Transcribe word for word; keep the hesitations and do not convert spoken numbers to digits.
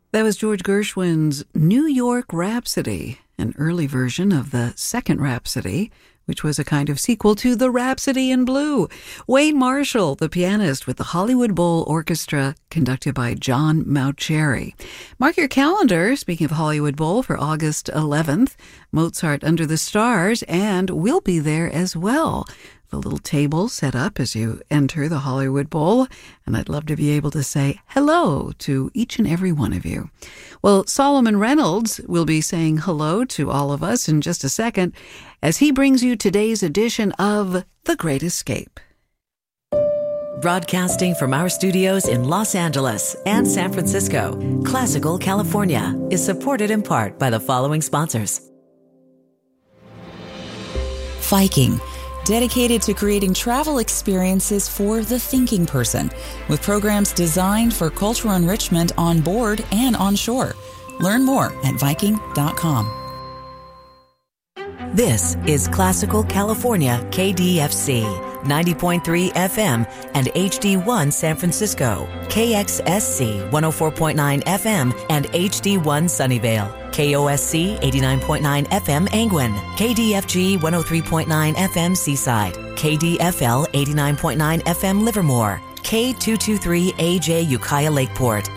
That was George Gershwin's New York Rhapsody, an early version of the Second Rhapsody, which was a kind of sequel to The Rhapsody in Blue. Wayne Marshall, the pianist with the Hollywood Bowl Orchestra, conducted by John Mauceri. Mark your calendar, speaking of Hollywood Bowl, for August eleventh, Mozart Under the Stars, and we'll be there as well. The little table set up as you enter the Hollywood Bowl, and I'd love to be able to say hello to each and every one of you. Well, Solomon Reynolds will be saying hello to all of us in just a second as he brings you today's edition of The Great Escape. Broadcasting from our studios in Los Angeles and San Francisco, Classical California is supported in part by the following sponsors. Viking, dedicated to creating travel experiences for the thinking person, with programs designed for cultural enrichment on board and on shore. Learn more at Viking dot com. This is Classical California K D F C, ninety point three F M and H D one San Francisco, K X S C one oh four point nine F M and H D one Sunnyvale, K O S C eighty-nine point nine F M Angwin, K D F G one oh three point nine F M Seaside, K D F L eighty-nine point nine F M Livermore, K two twenty-three A J Ukiah Lakeport,